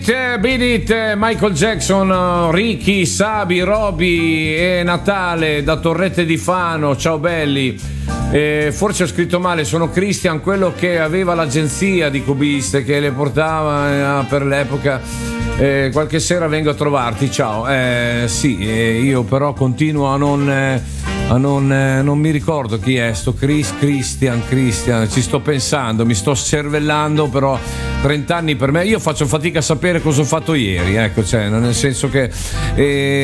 Beat It, Michael Jackson, Ricky, Sabi, Roby e Natale da Torrette di Fano. Ciao belli. Forse ho scritto male, sono Christian, quello che aveva l'agenzia di cubiste che le portava per l'epoca. Qualche sera vengo a trovarti. Ciao. Sì, io però continuo a non mi ricordo chi è sto Christian, ci sto pensando, mi sto cervellando, però 30 anni per me, io faccio fatica a sapere cosa ho fatto ieri, ecco, cioè, nel senso che